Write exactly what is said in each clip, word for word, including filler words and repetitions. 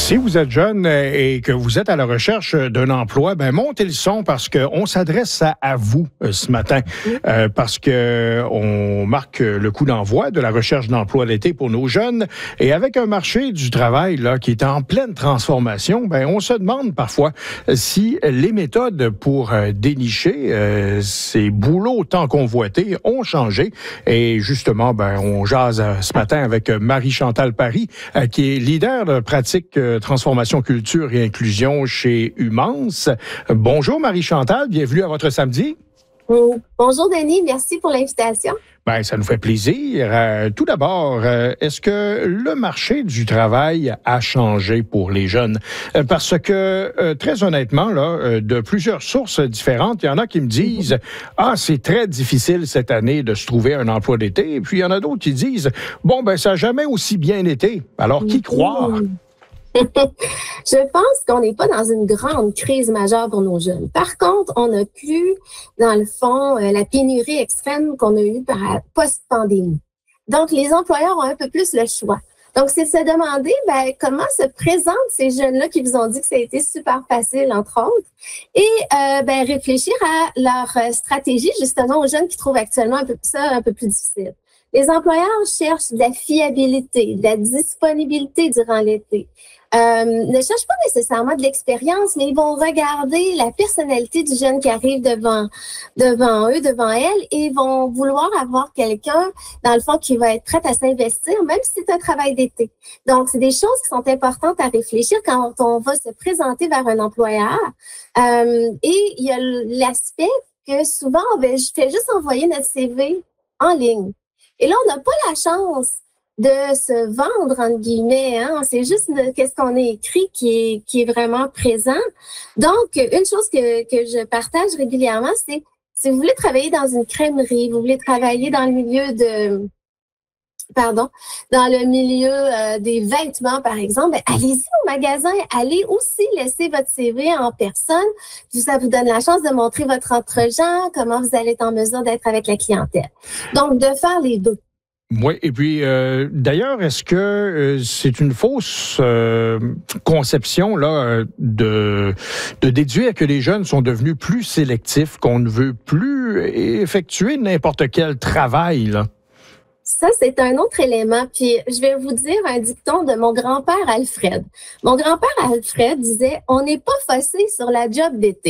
Si vous êtes jeune et que vous êtes à la recherche d'un emploi, ben montez le son parce qu'on s'adresse à, à vous ce matin. Euh, parce que on marque le coup d'envoi de la recherche d'emploi d'été pour nos jeunes. Et avec un marché du travail là qui est en pleine transformation, ben on se demande parfois si les méthodes pour dénicher euh, ces boulots tant convoités ont changé. Et justement, ben on jase ce matin avec Marie-Chantal Paris, euh, qui est leader de pratique Transformation, culture et inclusion chez Humance. Bonjour Marie-Chantal, bienvenue à votre samedi. Bonjour Denis, merci pour l'invitation. Ben, ça nous fait plaisir. Euh, tout d'abord, euh, est-ce que le marché du travail a changé pour les jeunes? Euh, parce que, euh, très honnêtement, là, euh, de plusieurs sources différentes, il y en a qui me disent mm-hmm. « Ah, c'est très difficile cette année de se trouver un emploi d'été. » Et puis, il y en a d'autres qui disent « Bon, ben, ça n'a jamais aussi bien été. » Alors, qui mm-hmm. croire? Je pense qu'on n'est pas dans une grande crise majeure pour nos jeunes. Par contre, on n'a plus, dans le fond, euh, la pénurie extrême qu'on a eue par post-pandémie. Donc, les employeurs ont un peu plus le choix. Donc, c'est de se demander ben, comment se présentent ces jeunes-là qui vous ont dit que ça a été super facile, entre autres, et euh, ben, réfléchir à leur stratégie, justement, aux jeunes qui trouvent actuellement un peu, ça un peu plus difficile. Les employeurs cherchent de la fiabilité, de la disponibilité durant l'été. Euh, ne cherchent pas nécessairement de l'expérience, mais ils vont regarder la personnalité du jeune qui arrive devant devant eux, devant elle, et ils vont vouloir avoir quelqu'un, dans le fond, qui va être prêt à s'investir, même si c'est un travail d'été. Donc, c'est des choses qui sont importantes à réfléchir quand on va se présenter vers un employeur. Euh, et il y a l'aspect que souvent, ben, je fais juste envoyer notre C V en ligne. Et là, on n'a pas la chance de se vendre, entre guillemets. Hein? C'est juste le, qu'est-ce qu'on a écrit qui est, qui est vraiment présent. Donc, une chose que, que je partage régulièrement, c'est si vous voulez travailler dans une crèmerie, vous voulez travailler dans le milieu de... Pardon, dans le milieu euh, des vêtements, par exemple, ben, allez-y au magasin, allez aussi laisser votre C V en personne. Ça vous donne la chance de montrer votre entre-gens, comment vous allez être en mesure d'être avec la clientèle. Donc, de faire les deux. Oui, et puis euh, d'ailleurs, est-ce que euh, c'est une fausse euh, conception là de de déduire que les jeunes sont devenus plus sélectifs, qu'on ne veut plus effectuer n'importe quel travail là? Ça, c'est un autre élément. Puis, je vais vous dire un dicton de mon grand-père Alfred. Mon grand-père Alfred disait « On n'est pas faussé sur la job d'été ».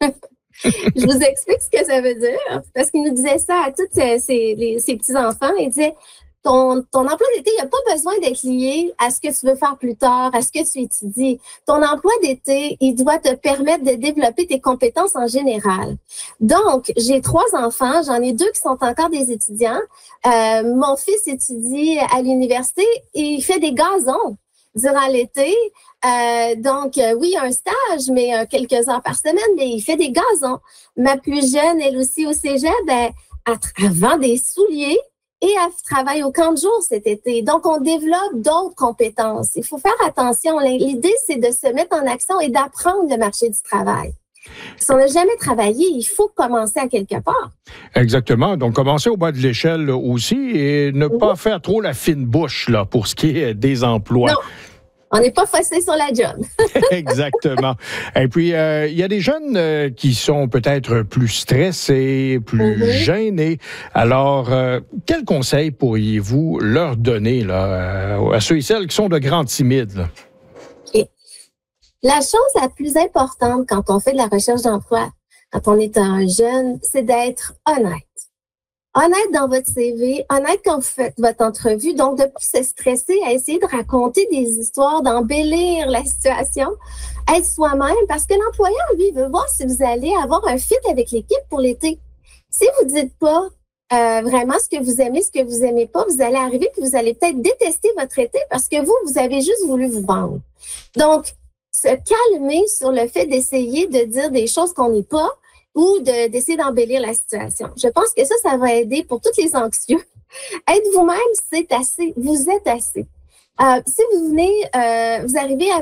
Je vous explique ce que ça veut dire. Parce qu'il nous disait ça à tous ses, ses, ses petits-enfants. Il disait « Ton, ton emploi d'été, il n'y a pas besoin d'être lié à ce que tu veux faire plus tard, à ce que tu étudies. Ton emploi d'été, il doit te permettre de développer tes compétences en général. » Donc, j'ai trois enfants. J'en ai deux qui sont encore des étudiants. Euh, mon fils étudie à l'université et il fait des gazons durant l'été. Euh, donc, euh, oui, un stage, mais euh, quelques heures par semaine, mais il fait des gazons. Ma plus jeune, elle aussi au cégep, ben, elle, elle vend des souliers et elle travaille au camp de jour cet été. Donc, on développe d'autres compétences. Il faut faire attention. L'idée, c'est de se mettre en action et d'apprendre le marché du travail. Si on n'a jamais travaillé, il faut commencer à quelque part. Exactement. Donc, commencer au bas de l'échelle aussi et ne mmh. pas faire trop la fine bouche là, pour ce qui est des emplois. Non. On n'est pas faussé sur la job. Exactement. Et puis, euh, il y a des jeunes euh, qui sont peut-être plus stressés, plus mm-hmm. gênés. Alors, euh, quels conseils pourriez-vous leur donner là, à ceux et celles qui sont de grands timides? Là? Okay. La chose la plus importante quand on fait de la recherche d'emploi, quand on est un jeune, c'est d'être honnête. Honnête dans votre C V, honnête quand vous faites votre entrevue, donc de ne pas se stresser à essayer de raconter des histoires, d'embellir la situation, être soi-même, parce que l'employeur, lui, veut voir si vous allez avoir un fit avec l'équipe pour l'été. Si vous ne dites pas euh, vraiment ce que vous aimez, ce que vous n'aimez pas, vous allez arriver et vous allez peut-être détester votre été parce que vous, vous avez juste voulu vous vendre. Donc, se calmer sur le fait d'essayer de dire des choses qu'on n'est pas, ou de, d'essayer d'embellir la situation. Je pense que ça, ça va aider pour tous les anxieux. Être vous-même, c'est assez. Vous êtes assez. Euh, si vous venez, euh, vous arrivez avec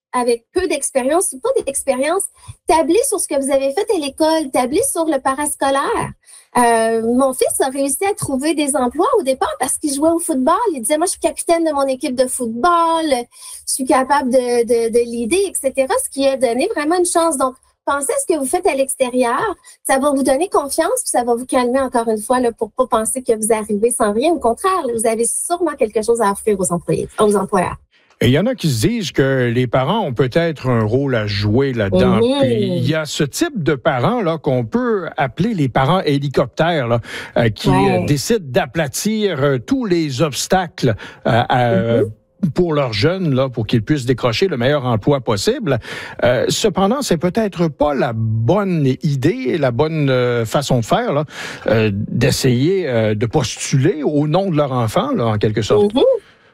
avec peu d'expérience ou pas d'expérience, tablez sur ce que vous avez fait à l'école, tablez sur le parascolaire. Euh, mon fils a réussi à trouver des emplois au départ parce qu'il jouait au football. Il disait, moi, je suis capitaine de mon équipe de football, je suis capable de, de, de l'aider, et cetera, ce qui a donné vraiment une chance. Donc, pensez à ce que vous faites à l'extérieur, ça va vous donner confiance, puis ça va vous calmer encore une fois là, pour pas penser que vous arrivez sans rien. Au contraire, là, vous avez sûrement quelque chose à offrir aux employés, aux employeurs. Et il y en a qui se disent que les parents ont peut-être un rôle à jouer là-dedans. Mmh. Puis il y a ce type de parents là qu'on peut appeler les parents hélicoptères là, euh, qui ouais. euh, décident d'aplatir euh, tous les obstacles euh, à, mmh. pour leurs jeunes, là, pour qu'ils puissent décrocher le meilleur emploi possible. Euh, cependant, c'est peut-être pas la bonne idée, la bonne euh, façon de faire, là, euh, d'essayer euh, de postuler au nom de leur enfant, là, en quelque sorte. Mmh.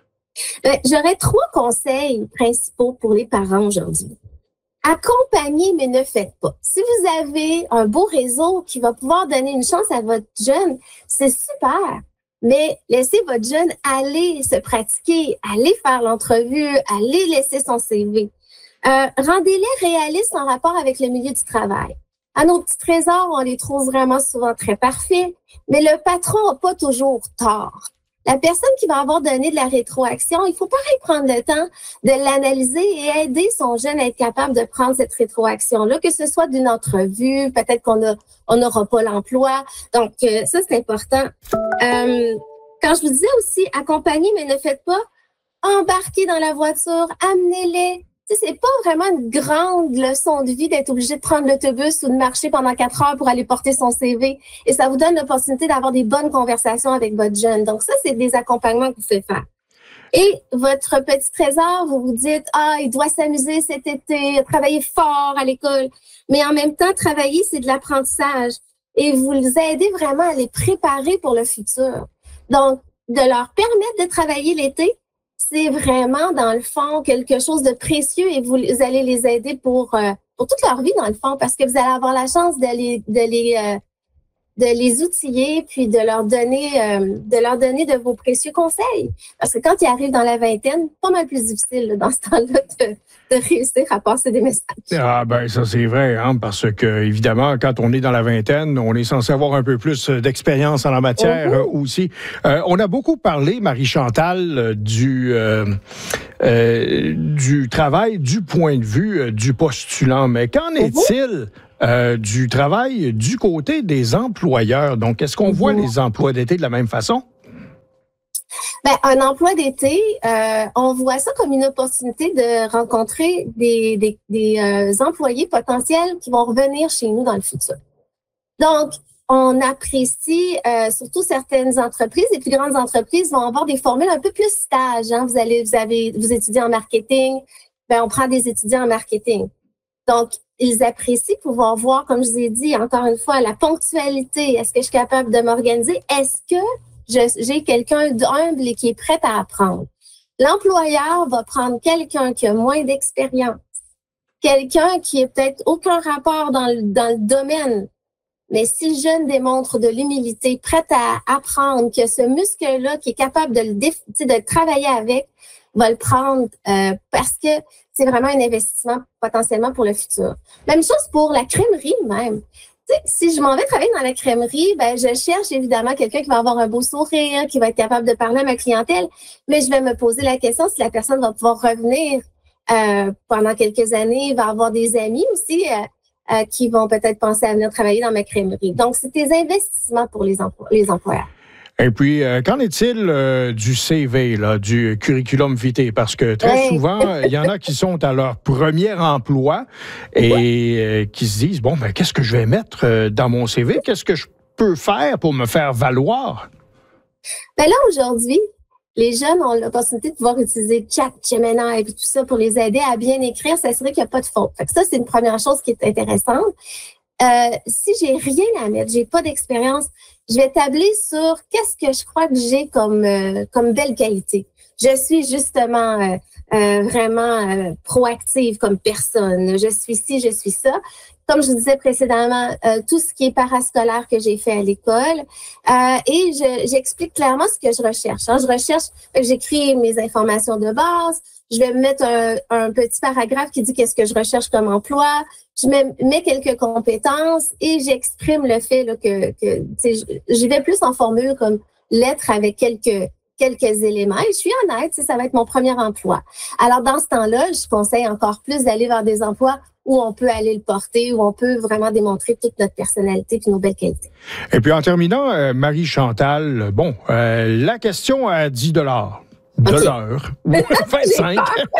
Ben, j'aurais trois conseils principaux pour les parents aujourd'hui. Accompagnez, mais ne faites pas. Si vous avez un beau réseau qui va pouvoir donner une chance à votre jeune, c'est super. Mais laissez votre jeune aller se pratiquer, aller faire l'entrevue, aller laisser son C V. Euh, rendez-les réalistes en rapport avec le milieu du travail. À nos petits trésors, on les trouve vraiment souvent très parfaits, mais le patron n'a pas toujours tort. La personne qui va avoir donné de la rétroaction, il faut pareil prendre le temps de l'analyser et aider son jeune à être capable de prendre cette rétroaction-là, que ce soit d'une entrevue, peut-être qu'on a, on n'aura pas l'emploi. Donc, euh, ça, c'est important. Euh, quand je vous disais aussi, accompagner, mais ne faites pas, embarquer dans la voiture, amenez-les. Tu sais, c'est pas vraiment une grande leçon de vie d'être obligé de prendre l'autobus ou de marcher pendant quatre heures pour aller porter son C V. Et ça vous donne l'opportunité d'avoir des bonnes conversations avec votre jeune. Donc ça, c'est des accompagnements que vous pouvez faire. Et votre petit trésor, vous vous dites, ah, il doit s'amuser cet été, travailler fort à l'école. Mais en même temps, travailler, c'est de l'apprentissage. Et vous les aidez vraiment à les préparer pour le futur. Donc, de leur permettre de travailler l'été, c'est vraiment, dans le fond, quelque chose de précieux et vous allez les aider pour, euh, pour toute leur vie, dans le fond, parce que vous allez avoir la chance de les, de les, euh, de les outiller puis de leur donner, euh, de leur donner de vos précieux conseils. Parce que quand ils arrivent dans la vingtaine, pas mal plus difficile là, dans ce temps-là de, de réussir à passer des messages. Ah ben ça c'est vrai, hein, parce que évidemment quand on est dans la vingtaine, on est censé avoir un peu plus d'expérience en la matière uh-huh. euh, aussi. Euh, on a beaucoup parlé, Marie-Chantal, euh, du euh, euh, du travail du point de vue euh, du postulant, mais qu'en uh-huh. est-il euh, du travail du côté des employeurs? Donc est-ce qu'on uh-huh. voit les emplois d'été de la même façon? Ben, un emploi d'été, euh, on voit ça comme une opportunité de rencontrer des, des, des euh, employés potentiels qui vont revenir chez nous dans le futur. Donc, on apprécie, euh, surtout certaines entreprises, les plus grandes entreprises vont avoir des formules un peu plus stage. Hein. Vous allez, vous avez, vous étudiez en marketing, ben on prend des étudiants en marketing. Donc, ils apprécient pouvoir voir, comme je vous ai dit, encore une fois, la ponctualité. Est-ce que je suis capable de m'organiser? Est-ce que Je, j'ai quelqu'un d'humble et qui est prêt à apprendre. L'employeur va prendre quelqu'un qui a moins d'expérience, quelqu'un qui n'a peut-être aucun rapport dans le, dans le domaine, mais si le jeune démontre de l'humilité, prêt à apprendre, que ce muscle-là qui est capable de le, déf, de le travailler avec, va le prendre euh, parce que c'est vraiment un investissement potentiellement pour le futur. Même chose pour la crèmerie même. T'sais, si je m'en vais travailler dans la crèmerie, ben je cherche évidemment quelqu'un qui va avoir un beau sourire, qui va être capable de parler à ma clientèle, mais je vais me poser la question si la personne va pouvoir revenir euh, pendant quelques années, va avoir des amis aussi euh, euh, qui vont peut-être penser à venir travailler dans ma crèmerie. Donc, c'est des investissements pour les, emplo- les employeurs. Et puis, euh, qu'en est-il euh, du C V, là, du curriculum vitae? Parce que très ouais. souvent, il y en a qui sont à leur premier emploi et ouais. euh, qui se disent, bon, ben, qu'est-ce que je vais mettre euh, dans mon C V? Qu'est-ce que je peux faire pour me faire valoir? Ben là, aujourd'hui, les jeunes ont l'opportunité de pouvoir utiliser Chat, Gemini et tout ça pour les aider à bien écrire, s'assurer qu'il n'y a pas de faute. Fait que ça, c'est une première chose qui est intéressante. Euh, si j'ai rien à mettre, j'ai pas d'expérience, je vais tabler sur qu'est-ce que je crois que j'ai comme euh, comme belle qualité. Je suis justement euh, euh, vraiment euh, proactive comme personne. Je suis ci, je suis ça. Comme je vous disais précédemment, euh, tout ce qui est parascolaire que j'ai fait à l'école. Euh, et je, j'explique clairement ce que je recherche. Hein. Je recherche, j'écris mes informations de base. Je vais mettre un, un petit paragraphe qui dit qu'est-ce que je recherche comme emploi. Je mets, mets quelques compétences et j'exprime le fait là, que, que je, je vais plus en formule comme lettre avec quelques quelques éléments et je suis honnête, ça va être mon premier emploi. Alors, dans ce temps-là, je conseille encore plus d'aller vers des emplois où on peut aller le porter, où on peut vraiment démontrer toute notre personnalité et nos belles qualités. Et puis, en terminant, euh, Marie-Chantal, bon, euh, la question à dix dollars de okay. l'heure, vingt-cinq.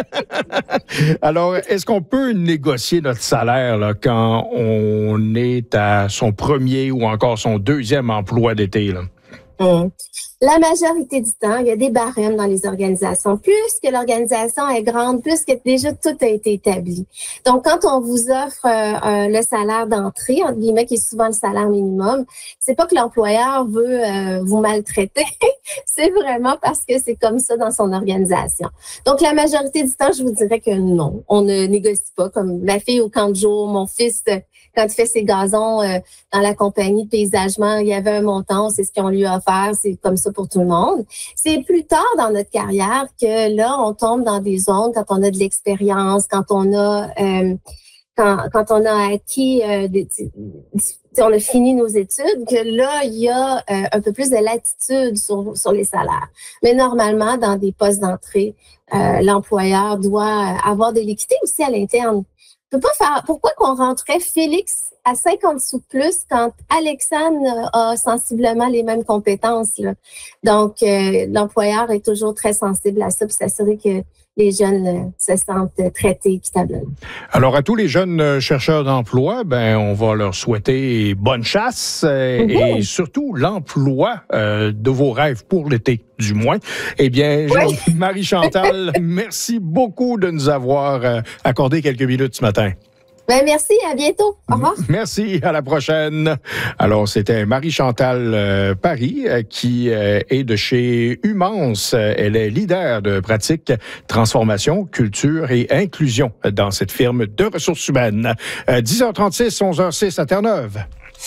Alors, est-ce qu'on peut négocier notre salaire là, quand on est à son premier ou encore son deuxième emploi d'été, là? Hum. La majorité du temps, il y a des barèmes dans les organisations. Plus que l'organisation est grande, plus que déjà tout a été établi. Donc, quand on vous offre euh, le salaire d'entrée, entre guillemets, qui est souvent le salaire minimum, c'est pas que l'employeur veut euh, vous maltraiter, c'est vraiment parce que c'est comme ça dans son organisation. Donc, la majorité du temps, je vous dirais que non, on ne négocie pas. Comme ma fille au camp de jour, mon fils, quand il fait ses gazons euh, dans la compagnie de paysagement, il y avait un montant, c'est ce qu'on lui a offert, c'est comme ça pour tout le monde. C'est plus tard dans notre carrière que là, on tombe dans des zones quand on a de l'expérience, quand on a euh, quand, quand on a acquis, euh, des, on a fini nos études, que là, il y a euh, un peu plus de latitude sur, sur les salaires. Mais normalement, dans des postes d'entrée, euh, l'employeur doit avoir de l'équité aussi à l'interne. On peut pas faire. Pourquoi qu'on rentrait Félix à cinquante sous plus quand Alexandre a sensiblement les mêmes compétences, là? Donc, euh, l'employeur est toujours très sensible à ça pour s'assurer que les jeunes euh, se sentent traités équitablement. Alors, à tous les jeunes chercheurs d'emploi, ben, on va leur souhaiter bonne chasse euh, mm-hmm. et surtout l'emploi euh, de vos rêves pour l'été, du moins. Eh bien, oui. Marie-Chantal, merci beaucoup de nous avoir euh, accordé quelques minutes ce matin. Ben merci, à bientôt. Au revoir. Merci, à la prochaine. Alors, c'était Marie-Chantal euh, Paris euh, qui euh, est de chez Humance. Elle est leader de pratique transformation, culture et inclusion dans cette firme de ressources humaines. Euh, dix heures trente-six, onze heures six à Terre-Neuve.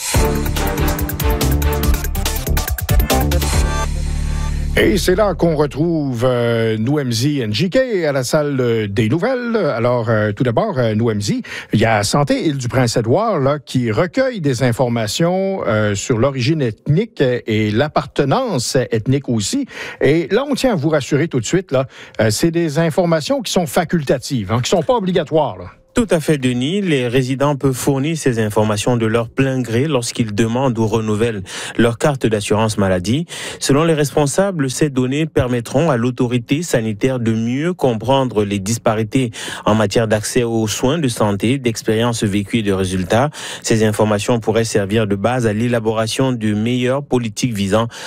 Et c'est là qu'on retrouve euh, Nouemzi Njike à la salle des nouvelles. Alors, euh, tout d'abord, euh, Nouemzi, il y a Santé Île-du-Prince-Édouard là, qui recueille des informations euh, sur l'origine ethnique et l'appartenance ethnique aussi. Et là, on tient à vous rassurer tout de suite, là, euh, c'est des informations qui sont facultatives, hein, qui sont pas obligatoires, là. Tout à fait, Denis. Les résidents peuvent fournir ces informations de leur plein gré lorsqu'ils demandent ou renouvellent leur carte d'assurance maladie. Selon les responsables, ces données permettront à l'autorité sanitaire de mieux comprendre les disparités en matière d'accès aux soins de santé, d'expériences vécues et de résultats. Ces informations pourraient servir de base à l'élaboration de meilleures politiques visant